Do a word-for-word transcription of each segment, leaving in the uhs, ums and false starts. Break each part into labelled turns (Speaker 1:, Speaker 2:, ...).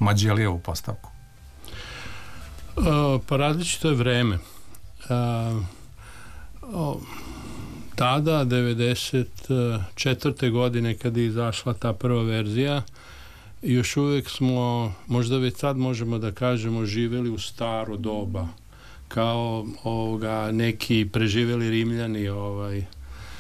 Speaker 1: Mađelijevu postavku?
Speaker 2: Uh, pa različito je vreme. Uh, oh, tada, devedeset četvrte godine kad je izašla ta prva verzija, još uvijek smo, možda već sad možemo da kažemo, živjeli u staro doba, kao ovoga, neki preživjeli Rimljani ovaj, uh,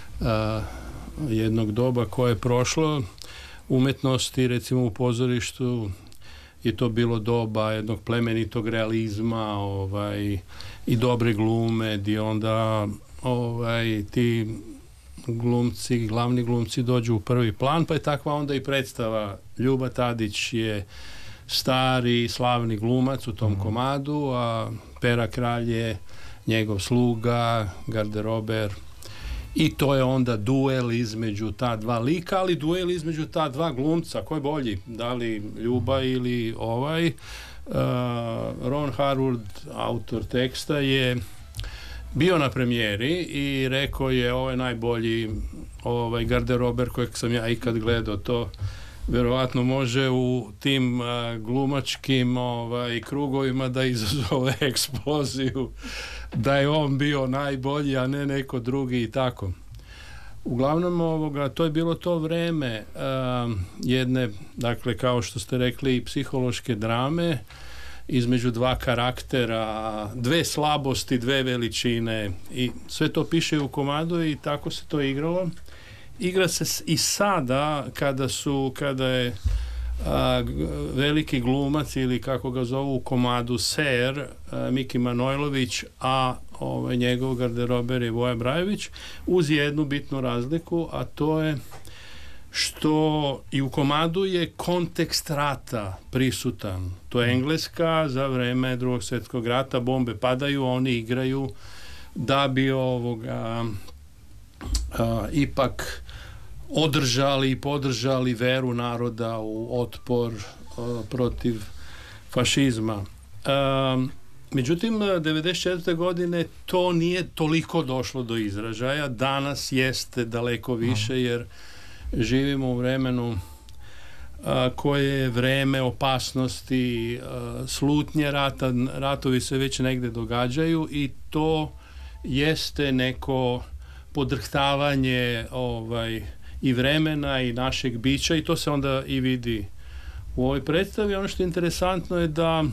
Speaker 2: jednog doba koje je prošlo. Umetnosti, recimo u pozorištu, je to bilo doba jednog plemenitog realizma ovaj, i dobre glume, gdje onda ovaj, ti glumci, glavni glumci dođu u prvi plan, pa je takva onda i predstava. Ljuba Tadić je stari, slavni glumac u tom mm. komadu, a Pera Kralj je njegov sluga, garderober, i to je onda duel između ta dva lika, ali duel između ta dva glumca, ko je bolji, da li Ljuba ili ovaj. uh, Ron Harwood, autor teksta, je bio na premijeri i rekao je ovo je najbolji ovaj garderober kojeg sam ja ikad gledao. To vjerovatno može u tim uh, glumačkim ovaj, krugovima da izazove eksploziju, da je on bio najbolji, a ne neko drugi i tako. Uglavnom, ovoga, to je bilo to vreme uh, jedne, dakle, kao što ste rekli, psihološke drame između dva karaktera, dve slabosti, dve veličine, i sve to piše u komadu i tako se to igralo. Igra se i sada kada su, kada je a, veliki glumac, ili kako ga zovu u komadu, Ser, a, Miki Manojlović, a ovaj, njegov garderober je Voja Brajević, uz jednu bitnu razliku, a to je što i u komadu je kontekst rata prisutan. To je Engleska za vreme Drugog svjetskog rata, bombe padaju, oni igraju da bi ovoga a, ipak održali i podržali veru naroda u otpor a, protiv fašizma. A, međutim, devedeset četvrte godine to nije toliko došlo do izražaja. Danas jeste daleko više, jer živimo u vremenu a, koje je vreme opasnosti, a, slutnje rata, ratovi se već negde događaju i to jeste neko podrhtavanje ovaj, i vremena i našeg bića, i to se onda i vidi u ovoj predstavi. Ono što je interesantno je da,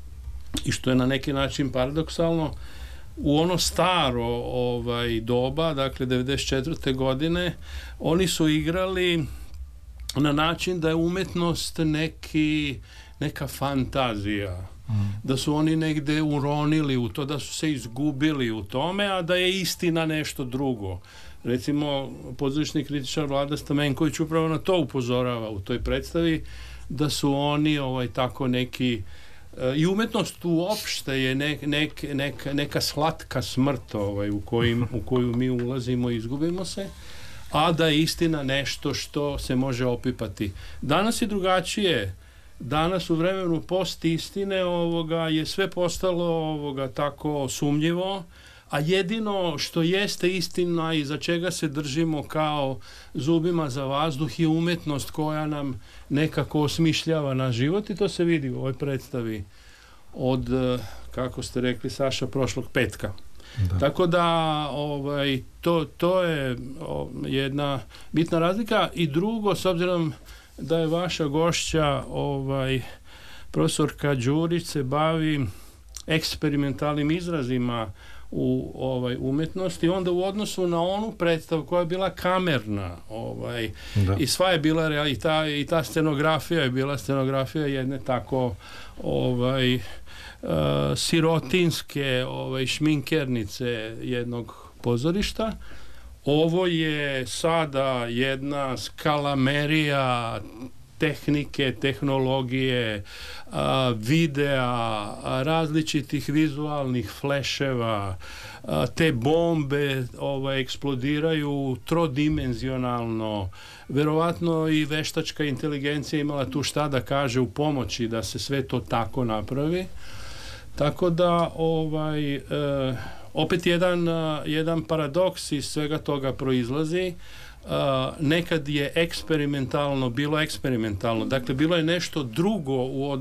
Speaker 2: i što je na neki način paradoksalno, u ono staro ovaj, doba, dakle devedeset četvrte godine, oni su igrali na način da je umetnost neki, neka fantazija, mm. da su oni negde uronili u to, da su se izgubili u tome, a da je istina nešto drugo. Recimo, pozorišni kritičar Vlada Stamenković upravo na to upozorava u toj predstavi, da su oni ovaj, tako neki, i umetnost uopšte je nek, nek, nek, neka slatka smrt ovaj, u, kojim, u koju mi ulazimo i izgubimo se, a da je istina nešto što se može opipati. Danas je drugačije. Danas u vremenu post istine ovoga, je sve postalo ovoga, tako sumnjivo, a jedino što jeste istina i za čega se držimo kao zubima za vazduh je umetnost koja nam nekako osmišljava naš život, i to se vidi u ovoj predstavi od, kako ste rekli, Saša, prošlog petka. Da. Tako da ovaj, to, to je o, jedna bitna razlika. I drugo, s obzirom da je vaša gošća ovaj, profesorka Đurić se bavi eksperimentalnim izrazima u ovaj, umetnosti, onda u odnosu na onu predstavu koja je bila kamerna, ovaj, i sva je bila real, i ta, i ta scenografija je bila scenografija jedne tako ovaj, uh, sirotinske ovaj, šminkernice jednog pozorišta. Ovo je sada jedna skalamerija tehnike, tehnologije, a, videa, a, različitih vizualnih fleševa, a, te bombe ovaj, eksplodiraju trodimenzionalno. Verovatno i veštačka inteligencija imala tu šta da kaže u pomoći da se sve to tako napravi. Tako da ovaj, e, opet jedan, jedan paradoks iz svega toga proizlazi. Uh, nekad je eksperimentalno bilo eksperimentalno, dakle bilo je nešto drugo u